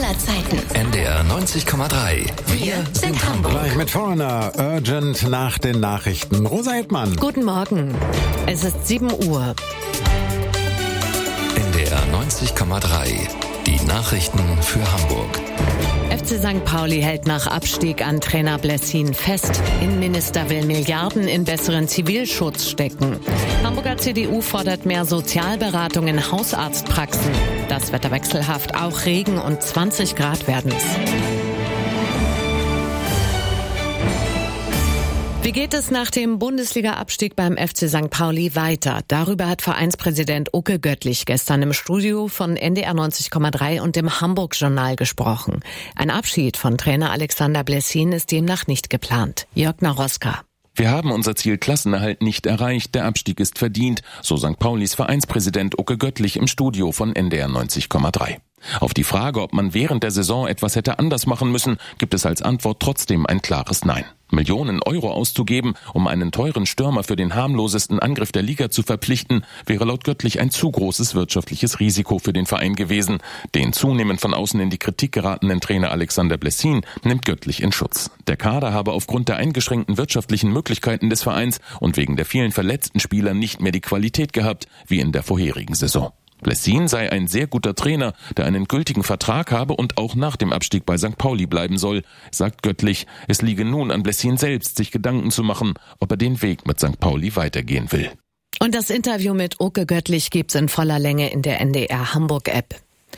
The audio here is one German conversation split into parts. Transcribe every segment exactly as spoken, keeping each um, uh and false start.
aller Zeiten. N D R neunzig Komma drei. Wir sind Hamburg. Gleich mit Foreigner, Urgent nach den Nachrichten. Rosa Hedmann. Guten Morgen. Es ist sieben Uhr. N D R neunzig Komma drei. Die Nachrichten für Hamburg. F C Sankt Pauli hält nach Abstieg an Trainer Blessin fest. Innenminister will Milliarden in besseren Zivilschutz stecken. Hamburger C D U fordert mehr Sozialberatung in Hausarztpraxen. Das Wetter wechselhaft, auch Regen und zwanzig Grad werden es. Wie geht es nach dem Bundesliga-Abstieg beim F C Sankt Pauli weiter? Darüber hat Vereinspräsident Uke Göttlich gestern im Studio von N D R neunzig Komma drei und dem Hamburg-Journal gesprochen. Ein Abschied von Trainer Alexander Blessin ist demnach nicht geplant. Jörg Naroska. Wir haben unser Ziel Klassenerhalt nicht erreicht, der Abstieg ist verdient, so Sankt Paulis Vereinspräsident Uke Göttlich im Studio von N D R neunzig Komma drei. Auf die Frage, ob man während der Saison etwas hätte anders machen müssen, gibt es als Antwort trotzdem ein klares Nein. Millionen Euro auszugeben, um einen teuren Stürmer für den harmlosesten Angriff der Liga zu verpflichten, wäre laut Göttlich ein zu großes wirtschaftliches Risiko für den Verein gewesen. Den zunehmend von außen in die Kritik geratenen Trainer Alexander Blessin nimmt Göttlich in Schutz. Der Kader habe aufgrund der eingeschränkten wirtschaftlichen Möglichkeiten des Vereins und wegen der vielen verletzten Spieler nicht mehr die Qualität gehabt wie in der vorherigen Saison. Blessin sei ein sehr guter Trainer, der einen gültigen Vertrag habe und auch nach dem Abstieg bei Sankt Pauli bleiben soll, sagt Göttlich. Es liege nun an Blessin selbst, sich Gedanken zu machen, ob er den Weg mit Sankt Pauli weitergehen will. Und das Interview mit Uke Göttlich gibt's in voller Länge in der N D R Hamburg-App.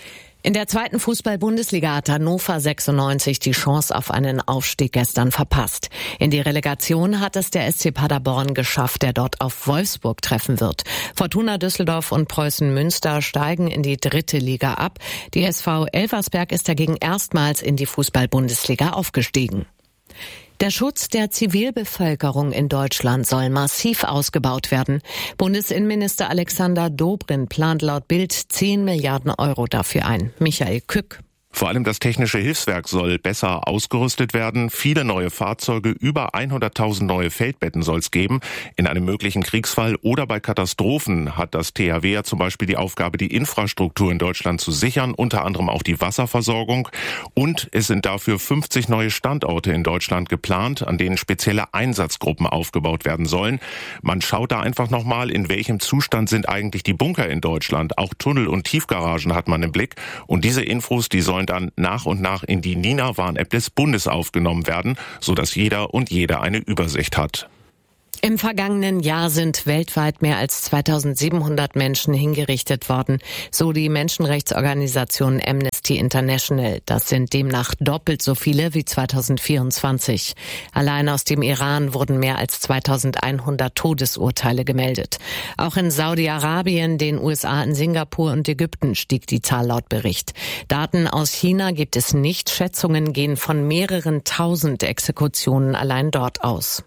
In der zweiten Fußball-Bundesliga hat Hannover sechsundneunzig die Chance auf einen Aufstieg gestern verpasst. In die Relegation hat es der S C Paderborn geschafft, der dort auf Wolfsburg treffen wird. Fortuna Düsseldorf und Preußen Münster steigen in die dritte Liga ab. Die S V Elversberg ist dagegen erstmals in die Fußball-Bundesliga aufgestiegen. Der Schutz der Zivilbevölkerung in Deutschland soll massiv ausgebaut werden. Bundesinnenminister Alexander Dobrindt plant laut Bild zehn Milliarden Euro dafür ein. Michael Kück. Vor allem das technische Hilfswerk soll besser ausgerüstet werden. Viele neue Fahrzeuge, über hunderttausend neue Feldbetten soll es geben. In einem möglichen Kriegsfall oder bei Katastrophen hat das T H W ja zum Beispiel die Aufgabe, die Infrastruktur in Deutschland zu sichern, unter anderem auch die Wasserversorgung. Und es sind dafür fünfzig neue Standorte in Deutschland geplant, an denen spezielle Einsatzgruppen aufgebaut werden sollen. Man schaut da einfach nochmal, in welchem Zustand sind eigentlich die Bunker in Deutschland. Auch Tunnel und Tiefgaragen hat man im Blick. Und diese Infos, die sollen dann nach und nach in die Nina-Warn-App des Bundes aufgenommen werden, sodass jeder und jede eine Übersicht hat. Im vergangenen Jahr sind weltweit mehr als zweitausendsiebenhundert Menschen hingerichtet worden, so die Menschenrechtsorganisation Amnesty International. Das sind demnach doppelt so viele wie zweitausendvierundzwanzig. Allein aus dem Iran wurden mehr als zweitausendeinhundert Todesurteile gemeldet. Auch in Saudi-Arabien, den U S A, in Singapur und Ägypten stieg die Zahl laut Bericht. Daten aus China gibt es nicht. Schätzungen gehen von mehreren tausend Exekutionen allein dort aus.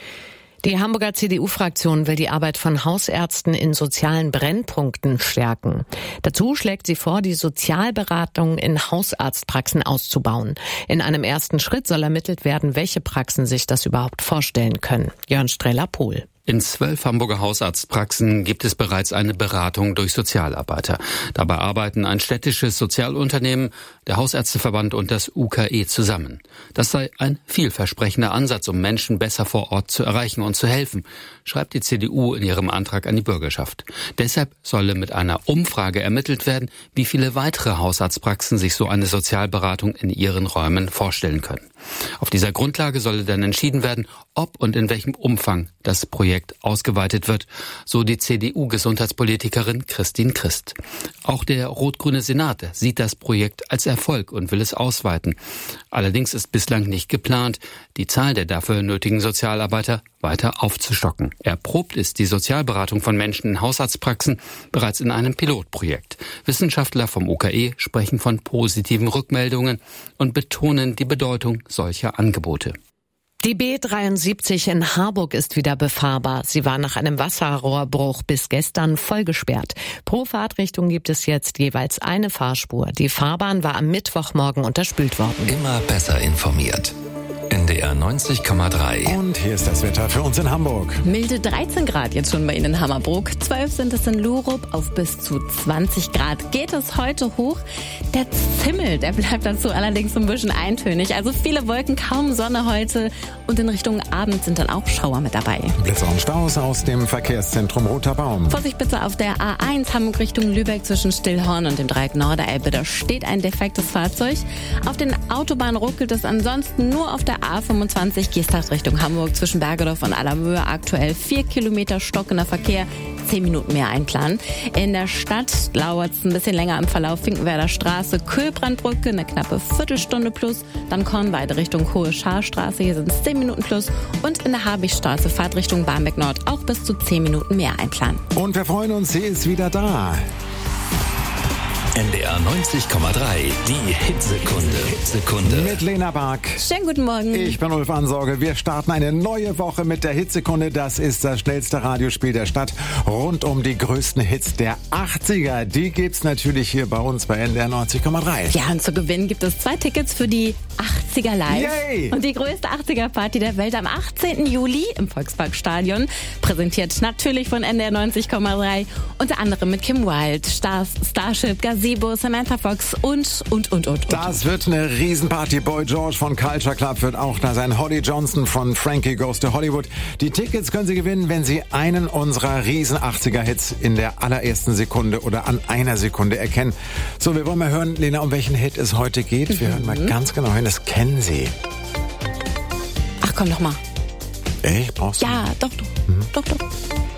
Die Hamburger C D U-Fraktion will die Arbeit von Hausärzten in sozialen Brennpunkten stärken. Dazu schlägt sie vor, die Sozialberatung in Hausarztpraxen auszubauen. In einem ersten Schritt soll ermittelt werden, welche Praxen sich das überhaupt vorstellen können. Jörn Streller-Pohl. In zwölf Hamburger Hausarztpraxen gibt es bereits eine Beratung durch Sozialarbeiter. Dabei arbeiten ein städtisches Sozialunternehmen, der Hausärzteverband und das U K E zusammen. Das sei ein vielversprechender Ansatz, um Menschen besser vor Ort zu erreichen und zu helfen, schreibt die C D U in ihrem Antrag an die Bürgerschaft. Deshalb solle mit einer Umfrage ermittelt werden, wie viele weitere Hausarztpraxen sich so eine Sozialberatung in ihren Räumen vorstellen können. Auf dieser Grundlage solle dann entschieden werden, ob und in welchem Umfang das Projekt ausgeweitet wird, so die C D U-Gesundheitspolitikerin Christine Christ. Auch der rot-grüne Senat sieht das Projekt als Erfolg und will es ausweiten. Allerdings ist bislang nicht geplant, die Zahl der dafür nötigen Sozialarbeiter weiter aufzustocken. Erprobt ist die Sozialberatung von Menschen in Hausarztpraxen bereits in einem Pilotprojekt. Wissenschaftler vom U K E sprechen von positiven Rückmeldungen und betonen die Bedeutung solcher Angebote. Die B dreiundsiebzig in Harburg ist wieder befahrbar. Sie war nach einem Wasserrohrbruch bis gestern voll gesperrt. Pro Fahrtrichtung gibt es jetzt jeweils eine Fahrspur. Die Fahrbahn war am Mittwochmorgen unterspült worden. Immer besser informiert. N D R neunzig Komma drei. Und hier ist das Wetter für uns in Hamburg. Milde dreizehn Grad jetzt schon bei Ihnen in Hammerbrook. zwölf sind es in Lurup. Auf bis zu zwanzig Grad geht es heute hoch. Der Zimmel, der bleibt dazu allerdings ein bisschen eintönig. Also viele Wolken, kaum Sonne heute. Und in Richtung Abend sind dann auch Schauer mit dabei. Blitzer und Staus aus dem Verkehrszentrum Roter Baum. Vorsicht bitte auf der A eins Hamburg Richtung Lübeck zwischen Stillhorn und dem Dreieck Norderelbe. Da steht ein defektes Fahrzeug. Auf den Autobahnen ruckelt es ansonsten nur auf der A fünfundzwanzig Geesthacht Richtung Hamburg zwischen Bergedorf und Allermöhe. Aktuell vier Kilometer stockender Verkehr, zehn Minuten mehr einplanen. In der Stadt dauert es ein bisschen länger im Verlauf Finkenwerder Straße, Köhlbrandbrücke, eine knappe Viertelstunde plus. Dann Kornweide Richtung Hohe Scharstraße, hier sind es zehn Minuten plus. Und in der Habichstraße Fahrt Richtung Barmbek Nord auch bis zu zehn Minuten mehr einplanen. Und wir freuen uns, sie ist wieder da. N D R neunzig Komma drei, die Hitsekunde. Hitsekunde. Mit Lena Bark. Schönen guten Morgen. Ich bin Ulf Ansorge. Wir starten eine neue Woche mit der Hitsekunde. Das ist das schnellste Radiospiel der Stadt rund um die größten Hits der achtziger. Die gibt's natürlich hier bei uns bei N D R neunzig Komma drei. Ja, und zu gewinnen gibt es zwei Tickets für die achtziger Live. Yay! Und die größte achtziger-Party der Welt am achtzehnten Juli im Volksparkstadion. Präsentiert natürlich von N D R neunzig Komma drei. Unter anderem mit Kim Wilde, Stars, Starship, Gazebo, Samantha Fox und, und, und, und. Das wird eine Riesenparty. Boy George von Culture Club wird auch da sein. Holly Johnson von Frankie Goes to Hollywood. Die Tickets können Sie gewinnen, wenn Sie einen unserer riesen achtziger-Hits in der allerersten Sekunde oder an einer Sekunde erkennen. So, wir wollen mal hören, Lena, um welchen Hit es heute geht. Wir mhm. hören mal ganz genau hin. Das kennen Sie. Ach komm, noch mal. Echt? Brauchst du? Ja, doch, doch. Mhm. Doch, doch.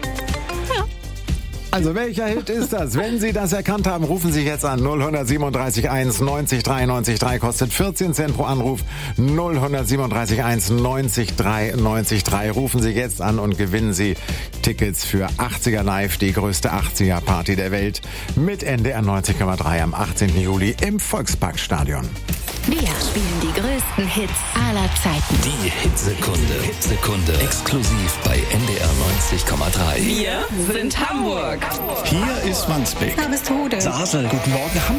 Also welcher Hit ist das? Wenn Sie das erkannt haben, rufen Sie jetzt an. null sieben drei eins neunzig drei neunzig drei kostet vierzehn Cent pro Anruf. null sieben drei eins neunzig drei neunzig drei. Rufen Sie jetzt an und gewinnen Sie Tickets für achtziger Live, die größte achtziger-Party der Welt mit N D R neunzig Komma drei am achtzehnten Juli im Volksparkstadion. Wir spielen die größten Hits aller Zeiten. Die Hitsekunde. Hitsekunde. Exklusiv bei N D R neunzig Komma drei. Wir sind Hamburg. Hier ist Wandsbek. Da bist Hude. Sasel. Guten Morgen, Hamburg.